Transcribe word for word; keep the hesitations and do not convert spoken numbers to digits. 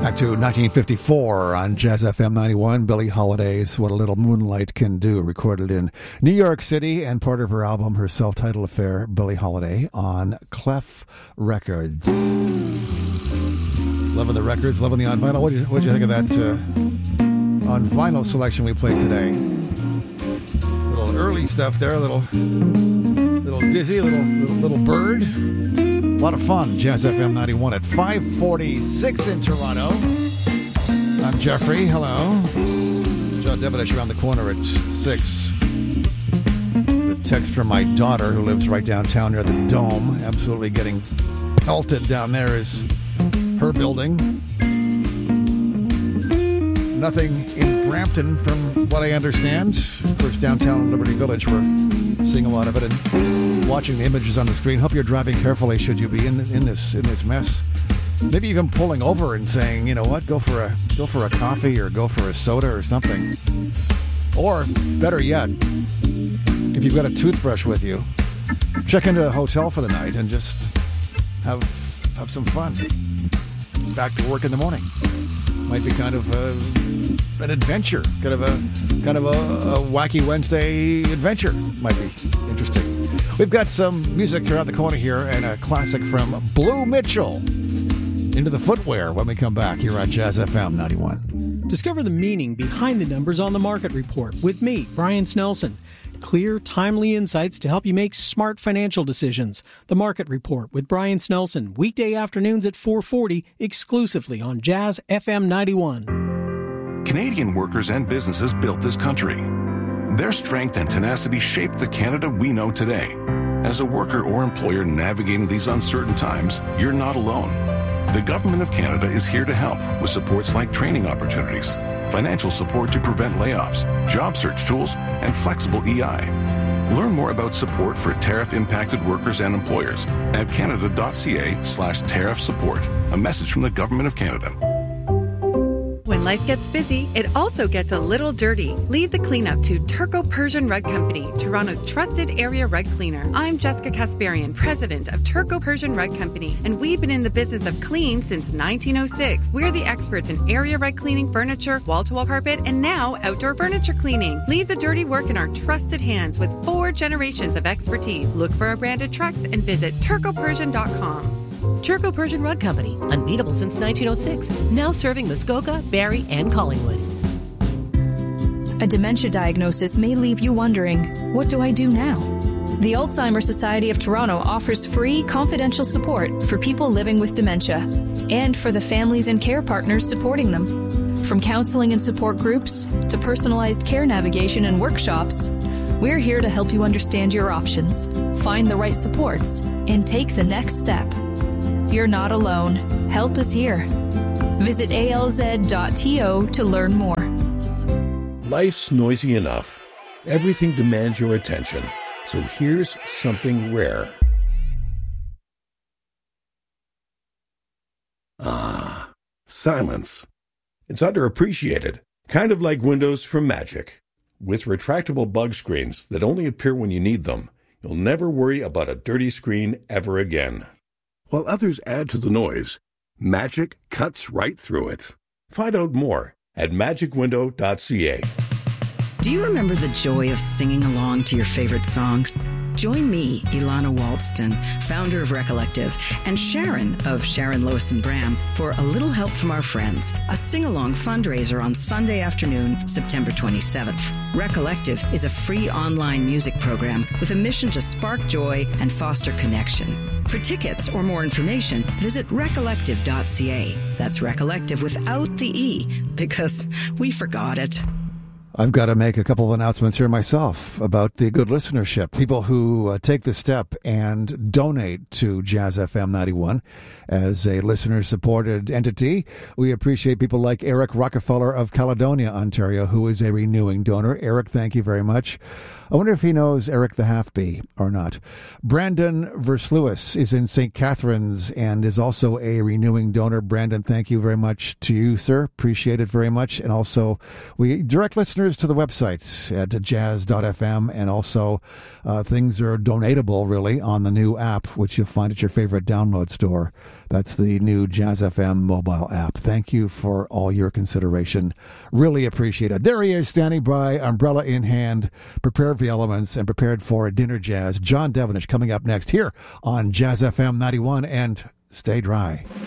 Back to nineteen fifty-four on Jazz F M ninety-one. Billie Holiday's What a Little Moonlight Can Do, recorded in New York City and part of her album, her self-titled affair, Billie Holiday, on Clef Records. Loving the records, loving the on vinyl. What did you, what'd you think of that uh, on vinyl selection we played today? Little early stuff there, a little, little dizzy, little, little, little bird. A lot of fun. Jazz F M ninety-one at five forty-six in Toronto. I'm Jeffrey. Hello. John Devonish around the corner at six. The text from my daughter, who lives right downtown near the Dome. Absolutely getting pelted down there is her building. Nothing in Brampton, from what I understand. Of course, downtown Liberty Village, we're seeing a lot of it and watching the images on the screen. Hope you're driving carefully should you be in in this in this mess. Maybe even pulling over and saying, you know what, go for a go for a coffee or go for a soda or something. Or better yet, if you've got a toothbrush with you, check into a hotel for the night and just have have some fun. Back to work in the morning. Might be kind of a, an adventure, kind of a kind of a, a wacky Wednesday adventure. Might be interesting. We've got some music around the corner here and a classic from Blue Mitchell, Into the Footwear, when we come back here on Jazz F M ninety-one. Discover the meaning behind the numbers on the Market Report with me, Brian Snelson. Clear, timely insights to help you make smart financial decisions. The Market Report with Brian Snelson, weekday afternoons at four forty, exclusively on Jazz F M ninety-one. Canadian workers and businesses built this country. Their strength and tenacity shaped the Canada we know today. As a worker or employer navigating these uncertain times, you're not alone. The Government of Canada is here to help with supports like training opportunities, financial support to prevent layoffs, job search tools, and flexible E I. Learn more about support for tariff-impacted workers and employers at canada.ca slash tariff support. A message from the Government of Canada. When life gets busy, it also gets a little dirty. Leave the cleanup to Turco Persian Rug Company, Toronto's trusted area rug cleaner. I'm Jessica Kasparian, president of Turco Persian Rug Company, and we've been in the business of clean since nineteen oh six. We're the experts in area rug cleaning, furniture, wall-to-wall carpet, and now outdoor furniture cleaning. Leave the dirty work in our trusted hands with four generations of expertise. Look for our branded trucks and visit turco persian dot com. Turco Persian Rug Company, unbeatable since nineteen oh six, now serving Muskoka, Barrie, and Collingwood. A dementia diagnosis may leave you wondering, what do I do now? The Alzheimer's Society of Toronto offers free, confidential support for people living with dementia and for the families and care partners supporting them. From counseling and support groups to personalized care navigation and workshops, we're here to help you understand your options, find the right supports, and take the next step. You're not alone. Help is here. Visit A L Z dot T O to learn more. Life's noisy enough. Everything demands your attention. So here's something rare. Ah, silence. It's underappreciated. Kind of like Windows from Magic. With retractable bug screens that only appear when you need them, you'll never worry about a dirty screen ever again. While others add to the noise, Magic cuts right through it. Find out more at magic window dot c a. Do you remember the joy of singing along to your favorite songs? Join me, Ilana Walston, founder of Recollective, and Sharon of Sharon, Lois and Bram for A Little Help from Our Friends, a sing-along fundraiser on Sunday afternoon, September twenty-seventh. Recollective is a free online music program with a mission to spark joy and foster connection. For tickets or more information, visit recollective dot c a. That's Recollective without the E, because we forgot it. I've got to make a couple of announcements here myself about the good listenership. People who uh, take the step and donate to Jazz F M ninety-one as a listener-supported entity. We appreciate people like Eric Rockefeller of Caledonia, Ontario, who is a renewing donor. Eric, thank you very much. I wonder if he knows Eric the Half-Bee or not. Brandon Versluis is in Saint Catharines and is also a renewing donor. Brandon, thank you very much to you, sir. Appreciate it very much. And also, we direct listeners listeners to the websites at jazz dot f m, and also uh, things are donatable, really, on the new app, which you'll find at your favorite download store. That's the new Jazz F M mobile app. Thank you for all your consideration. Really appreciate it. There he is, standing by, umbrella in hand, prepared for the elements and prepared for a dinner jazz. John Devenish coming up next here on Jazz F M ninety-one, and stay dry.